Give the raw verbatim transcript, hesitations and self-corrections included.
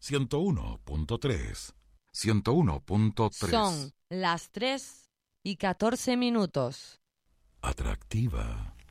ciento uno punto tres. ciento uno punto tres. Son las tres y catorce minutos. Atractiva.